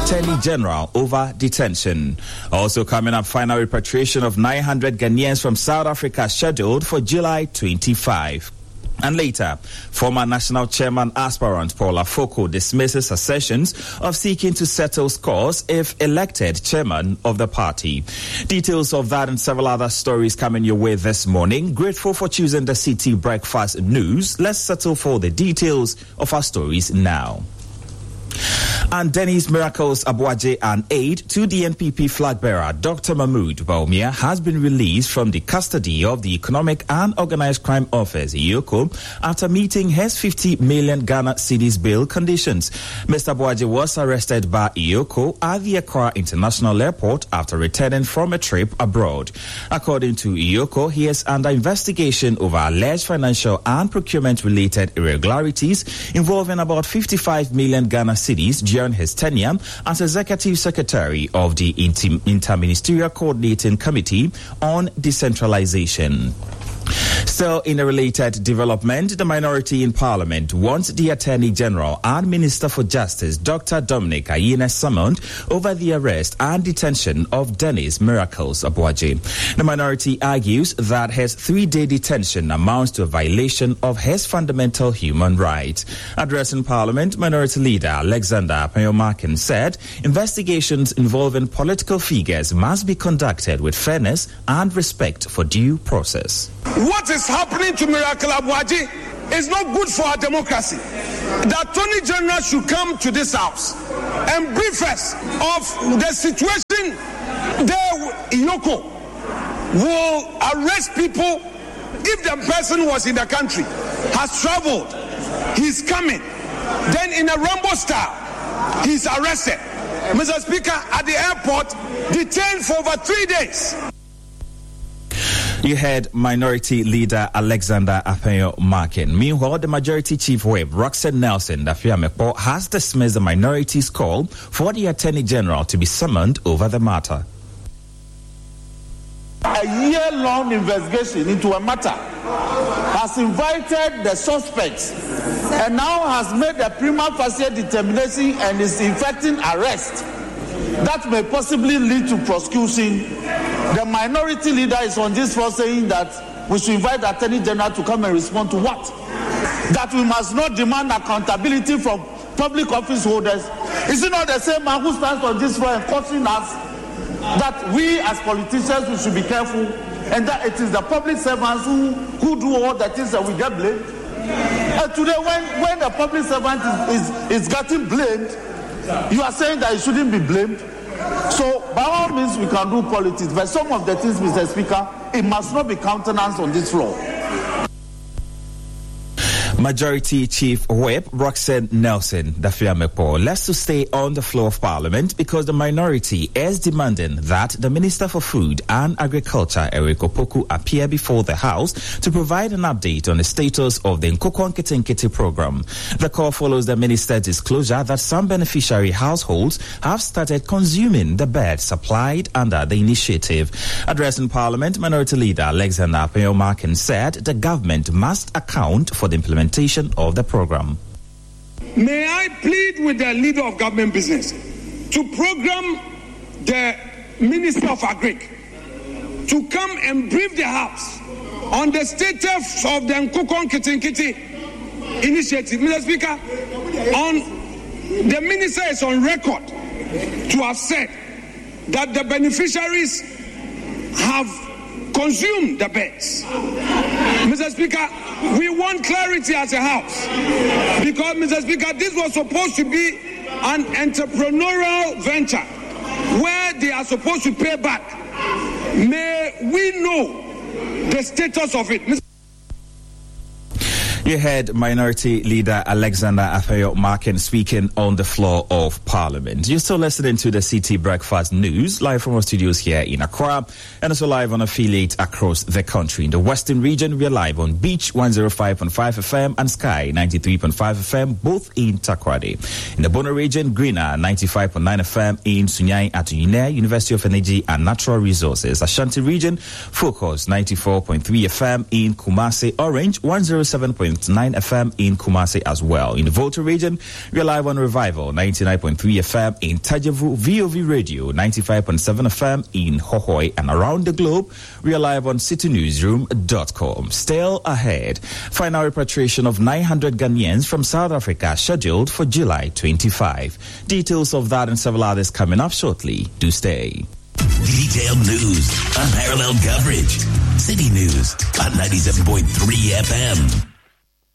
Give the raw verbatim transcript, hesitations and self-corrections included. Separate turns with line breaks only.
Attorney General over detention. Also coming up, final repatriation of nine hundred Ghanaians from South Africa scheduled for July twenty-fifth. And later, former national chairman aspirant Paul Afoko dismisses assertions of seeking to settle scores if elected chairman of the party. Details of that and several other stories coming your way this morning. Grateful for choosing the City Breakfast News. Let's settle for the details of our stories now. And Dennis Miracles Abuaje, an aide to the N P P flag bearer Doctor Mahmoud Bawumia, has been released from the custody of the Economic and Organized Crime Office, E O C O, after meeting his fifty million Ghana cedis bail conditions. Mister Abuaje was arrested by E O C O at the Accra International Airport after returning from a trip abroad. According to E O C O, he is under investigation over alleged financial and procurement-related irregularities involving about fifty-five million Ghana cedis during his tenure as Executive Secretary of the Inter- Interministerial Coordinating Committee on Decentralization. Still in a related development, the minority in Parliament wants the Attorney General and Minister for Justice, Doctor Dominic Ayine, summoned over the arrest and detention of Dennis Miracles Abuaje. The minority argues that his three-day detention amounts to a violation of his fundamental human rights. Addressing Parliament, Minority Leader Alexander Apeyo-Markin said investigations involving political figures must be conducted with fairness and respect for due process.
What is happening to Miracle Abuaje is not good for our democracy. The Attorney General should come to this house and brief us of the situation there. E O C O will arrest people if the person was in the country, has traveled, he's coming, then in a Rambo style, he's arrested. Mister Speaker, at the airport, detained for over three days.
You heard Minority Leader Alexander Apeyo-Markin. Meanwhile, the Majority Chief Whip, Roxanne Nelson Dafiamekpo, has dismissed the minority's call for the Attorney General to be summoned over the matter.
A year-long investigation into a matter has invited the suspects and now has made a prima facie determination and is effecting arrest that may possibly lead to prosecution. The minority leader is on this floor saying that we should invite the Attorney General to come and respond to what? That we must not demand accountability from public office holders. Is it not the same man who stands on this floor and cautioning us that we as politicians we should be careful and that it is the public servants who, who do all the things that we get blamed? And today when, when the public servant is, is, is getting blamed, you are saying that he shouldn't be blamed. So, by all means, we can do politics, but some of the things, Mister Speaker, it must not be countenanced on this floor.
Majority Chief Whip Roxanne Nelson Dafiamekpo. Let's to stay on the floor of Parliament because the minority is demanding that the Minister for Food and Agriculture, Eric Opoku, appear before the House to provide an update on the status of the Nkukwo Nkiti Nkiti program. The call follows the minister's disclosure that some beneficiary households have started consuming the bed supplied under the initiative. Addressing Parliament, Minority Leader Alexander Apeyo-Markin said the government must account for the implementation of the program.
May I plead with the leader of government business to program the Minister of Agric to come and brief the House on the status of the Nkukwo Nkiti Nkiti initiative. Mister Speaker, on the minister is on record to have said that the beneficiaries have consumed the beds. Mister Speaker, we want clarity as a House because, Mister Speaker, this was supposed to be an entrepreneurial venture where they are supposed to pay back. May we know the status of it. Mister
You heard Minority Leader Alexander Apeyo-Markin speaking on the floor of Parliament. You're still listening to the City Breakfast News, live from our studios here in Accra, and also live on affiliates across the country. In the Western region, we are live on Beach one oh five point five F M and Sky ninety-three point five F M, both in Takoradi. In the Bono region, Greener ninety-five point nine F M in Sunyani Atuyine, University of Energy and Natural Resources. Ashanti region, Focus ninety-four point three F M in Kumasi. Orange one oh seven point point nine F M in Kumasi as well. In the Volta region, we are live on Revival ninety-nine point three F M in Tajavu, V O V Radio ninety-five point seven F M in Hohoi, and around the globe, we are live on city newsroom dot com. Still ahead, final repatriation of nine hundred Ghanaians from South Africa scheduled for July twenty-fifth. Details of that and several others coming up shortly. Do stay.
Detailed news, unparalleled coverage. City News on ninety-seven point three F M.